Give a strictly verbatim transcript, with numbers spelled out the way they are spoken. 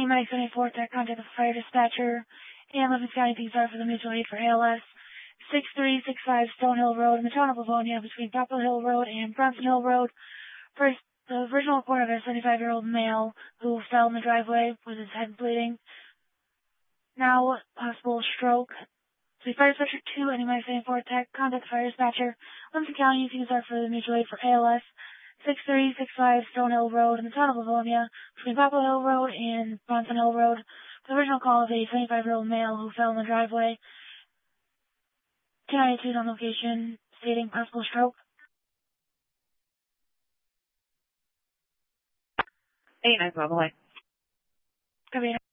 Mike seventy-four, Tech, contact the fire dispatcher, and Livingston County P R for the mutual aid for A L S. six three six five Stonehill Road in the town of Livonia between Poplar Hill Road and Bronson Hill Road. First, the original report of a seventy-five-year-old male who fell in the driveway with his head bleeding. Now, possible stroke. So fire dispatcher two, N M seventy-four, Tech, contact the fire dispatcher, Livingston County P R for the mutual aid for A L S. six three six five Stonehill Road in the town of Livonia between Poplar Hill Road and Bronson Hill Road. The original call of a seventy-five-year-old male who fell in the driveway. ten ninety-two on location, stating possible stroke. eight nine, by the way. Copy.